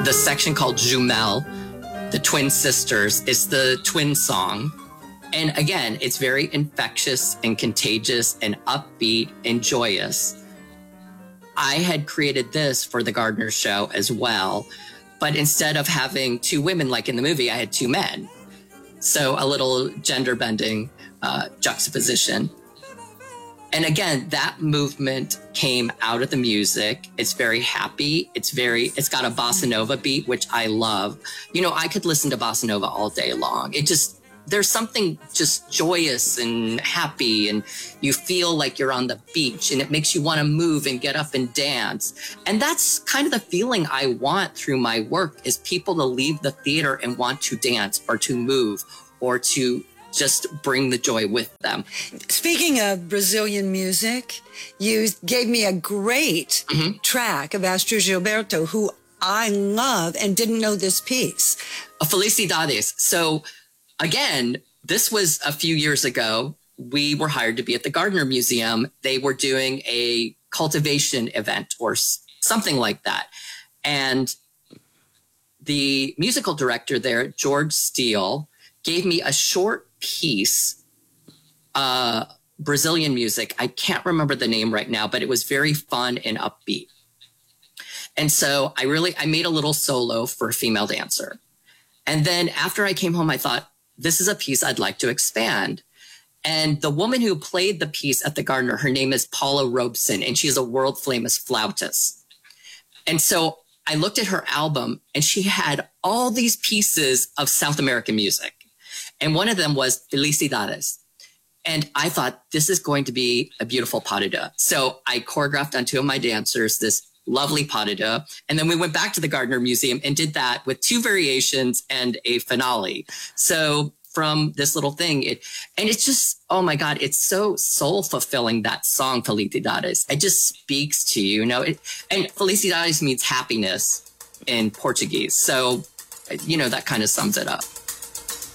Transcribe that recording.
The section called Jumel, the twin sisters, is the twin song. And again, it's very infectious and contagious and upbeat and joyous. I had created this for the Gardner show as well, but instead of having two women like in the movie, I had two men. So a little gender bending juxtaposition. And again, that movement came out of the music. It's very happy. It's got a bossa nova beat, which I love. You know, I could listen to bossa nova all day long. There's something just joyous and happy, and you feel like you're on the beach, and it makes you want to move and get up and dance. And that's kind of the feeling I want through my work, is people to leave the theater and want to dance or to move or to just bring the joy with them. Speaking of Brazilian music, you gave me a great track of Astrud Gilberto, who I love and didn't know this piece. Felicidades. So again, this was a few years ago. We were hired to be at the Gardner Museum. They were doing a cultivation event or something like that. And the musical director there, George Steele, gave me a short piece, Brazilian music. I can't remember the name right now, but it was very fun and upbeat. And so I made a little solo for a female dancer. And then after I came home, I thought, this is a piece I'd like to expand. And the woman who played the piece at the Gardner, her name is Paula Robeson, and she's a world famous flautist. And so I looked at her album, and she had all these pieces of South American music. And one of them was Felicidades. And I thought, this is going to be a beautiful pas de deux. So I choreographed on two of my dancers this lovely pas de deux. And then we went back to the Gardner Museum and did that with two variations and a finale. So from this little thing, it's just, oh my God, it's so soul fulfilling, that song, Felicidades. It just speaks to you, and Felicidades means happiness in Portuguese. So, that kind of sums it up.